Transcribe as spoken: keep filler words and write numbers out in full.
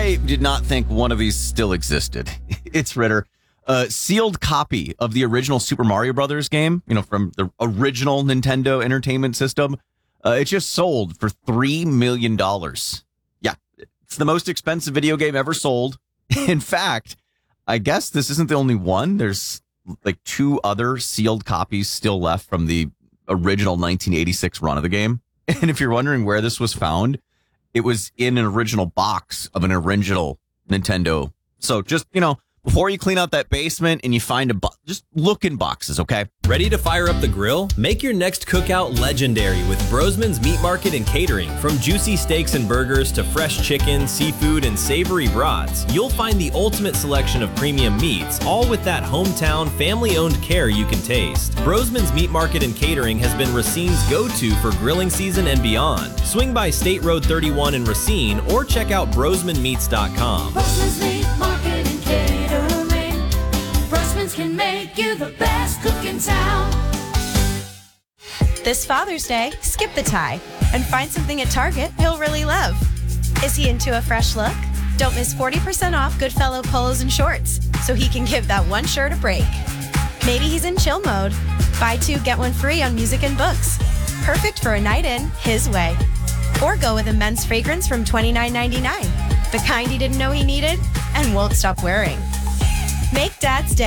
I did not think one of these still existed. It's Ritter. A sealed copy of the original Super Mario Brothers game, you know, from the original Nintendo Entertainment System. Uh, it just sold for three million dollars. Yeah, it's the most expensive video game ever sold. In fact, I guess this isn't the only one. There's like two other sealed copies still left from the original nineteen eighty-six run of the game. And if you're wondering where this was found, it was in an original box of an original Nintendo. So just, you know, before you clean out that basement and you find a box, just look in boxes, okay? Ready to fire up the grill? Make your next cookout legendary with Brosman's Meat Market and Catering. From juicy steaks and burgers to fresh chicken, seafood, and savory brats, you'll find the ultimate selection of premium meats, all with that hometown, family-owned care you can taste. Brosman's Meat Market and Catering has been Racine's go-to for grilling season and beyond. Swing by State Road thirty-one in Racine or check out brosman meats dot com. Brosman's Meat Market and Catering. Brosman's can make you the best cook in town. This Father's Day, skip the tie and find something at Target he'll really love. Is he into a fresh look? Don't miss forty percent off Goodfellow polos and shorts so he can give that one shirt a break. Maybe he's in chill mode. Buy two, get one free on music and books. Perfect for a night in his way. Or go with a men's fragrance from twenty-nine ninety-nine. The kind he didn't know he needed and won't stop wearing. Make Dad's Day